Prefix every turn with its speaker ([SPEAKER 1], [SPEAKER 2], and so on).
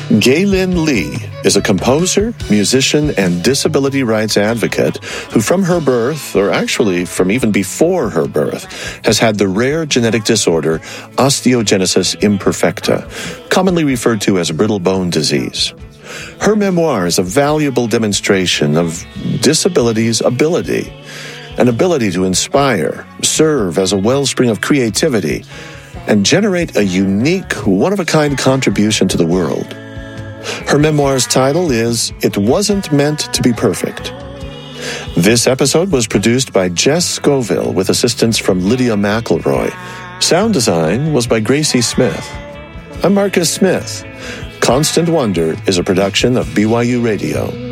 [SPEAKER 1] Gaylin Lee is a composer, musician, and disability rights advocate who from her birth, or actually from even before her birth, has had the rare genetic disorder osteogenesis imperfecta, commonly referred to as brittle bone disease. Her memoir is a valuable demonstration of disability's ability, an ability to inspire, serve as a wellspring of creativity, and generate a unique, one-of-a-kind contribution to the world. Her memoir's title is It Wasn't Meant to Be Perfect. This episode was produced by Jess Scoville with assistance from Lydia McElroy. Sound design was by Gracie Smith. I'm Marcus Smith. Constant Wonder is a production of BYU Radio.